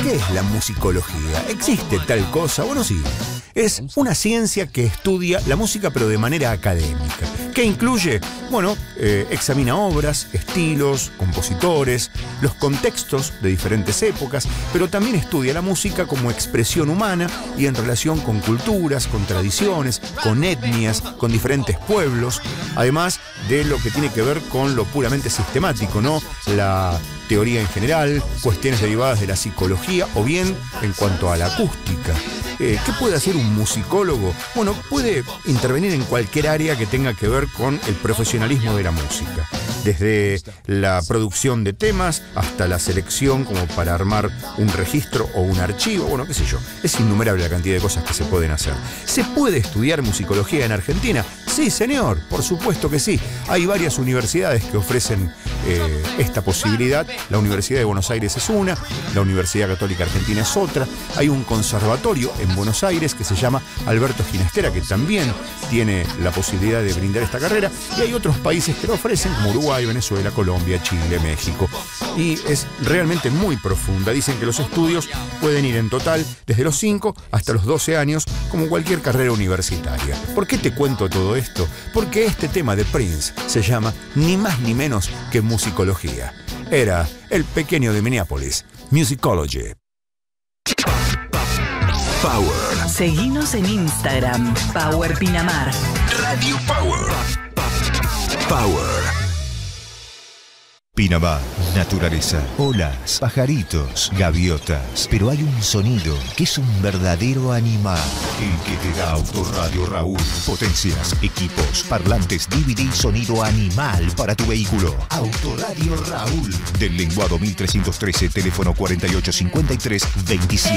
¿qué es la musicología? ¿Existe tal cosa? Bueno, sí. Es una ciencia que estudia la música pero de manera académica. ¿Qué incluye? Bueno, examina obras, estilos, compositores, los contextos de diferentes épocas, pero también estudia la música como expresión humana y en relación con culturas, con tradiciones, con etnias, con diferentes pueblos, además de lo que tiene que ver con lo puramente sistemático, ¿no? La teoría en general, cuestiones derivadas de la psicología o bien en cuanto a la acústica. ¿Qué puede hacer un musicólogo? Bueno, puede intervenir en cualquier área que tenga que ver con el profesionalismo de la música. Desde la producción de temas hasta la selección como para armar un registro o un archivo, bueno, qué sé yo. Es innumerable la cantidad de cosas que se pueden hacer. ¿Se puede estudiar musicología en Argentina? Sí, señor, por supuesto que sí. Hay varias universidades que ofrecen esta posibilidad. La Universidad de Buenos Aires es una, la Universidad Católica Argentina es otra. Hay un conservatorio en Buenos Aires que se llama Alberto Ginastera, que también tiene la posibilidad de brindar esta carrera, y hay otros países que lo ofrecen, como Uruguay, Venezuela, Colombia, Chile, México, y es realmente muy profunda. Dicen que los estudios pueden ir en total desde los 5 hasta los 12 años, como cualquier carrera universitaria. ¿Por qué te cuento todo esto? Porque este tema de Prince se llama ni más ni menos que musicología. Era el pequeño de Minneapolis, Musicology. Power. Seguinos en Instagram, Power Pinamar. Radio Power. Power. Pinamar, naturaleza, olas, pajaritos, gaviotas. Pero hay un sonido que es un verdadero animal. El que te da Autoradio Raúl. Potencias, equipos, parlantes, DVD y sonido animal para tu vehículo. Autoradio Raúl. Del Lenguado 1313, teléfono 4853-27.